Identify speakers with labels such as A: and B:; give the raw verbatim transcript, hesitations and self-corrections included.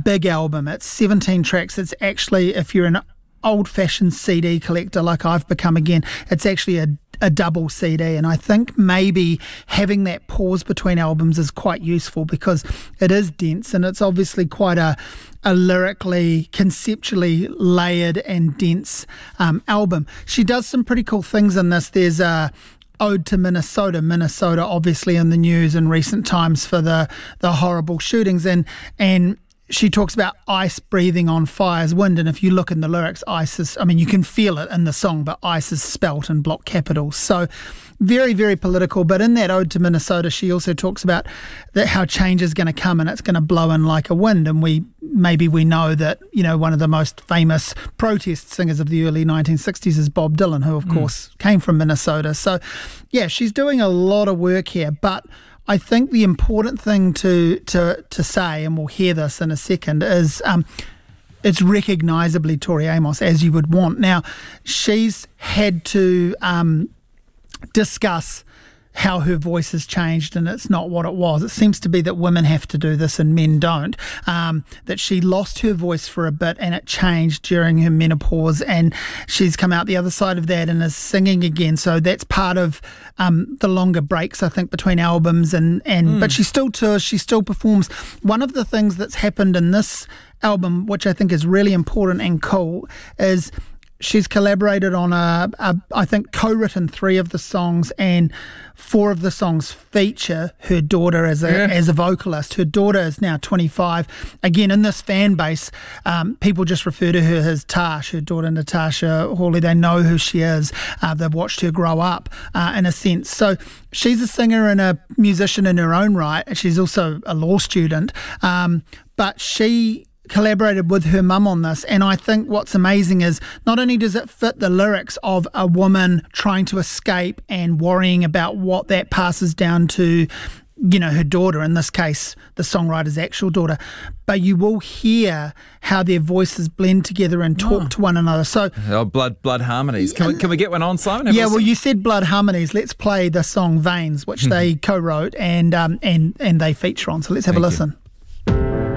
A: big album. It's seventeen tracks. It's actually, if you're an old-fashioned C D collector like I've become again, it's actually a, a double C D, and I think maybe having that pause between albums is quite useful because it is dense, and it's obviously quite a, a lyrically, conceptually layered and dense um, album. She does some pretty cool things in this. There's a ode to Minnesota. Minnesota obviously in the news in recent times for the, the horrible shootings, and and she talks about ice breathing on fire's wind, and if you look in the lyrics, ice is, I mean, you can feel it in the song, but ice is spelt in block capitals. So very, very political. But in that ode to Minnesota, she also talks about that how change is going to come and it's going to blow in like a wind. And we maybe we know that, you know, one of the most famous protest singers of the early nineteen sixties is Bob Dylan, who of mm. course came from Minnesota. So yeah, she's doing a lot of work here, but I think the important thing to to to say, and we'll hear this in a second, is um, it's recognisably Tori Amos, as you would want. Now, she's had to um, discuss how her voice has changed, and it's not what it was. It seems to be that women have to do this and men don't. Um, that she lost her voice for a bit and it changed during her menopause, and she's come out the other side of that and is singing again. So that's part of um, the longer breaks, I think, between albums. and, and mm. But she still tours, she still performs. One of the things that's happened in this album, which I think is really important and cool, is she's collaborated on a, a, I think, co-written three of the songs, and four of the songs feature her daughter as a yeah. as a vocalist. Her daughter is now twenty-five. Again, in this fan base, um, people just refer to her as Tash, her daughter Natasha Hawley. They know who she is. Uh, they've watched her grow up, uh, in a sense. So she's a singer and a musician in her own right. She's also a law student, um, but she collaborated with her mum on this, and I think what's amazing is not only does it fit the lyrics of a woman trying to escape and worrying about what that passes down to, you know, her daughter, in this case the songwriter's actual daughter, but you will hear how their voices blend together and talk oh. to one another. So
B: oh, blood blood harmonies. Can we, can we get one on, Simon? Have
A: yeah, well, you said blood harmonies. Let's play the song Veins, which they co-wrote and um, and and they feature on. So let's have
B: Thank
A: a listen.
B: You.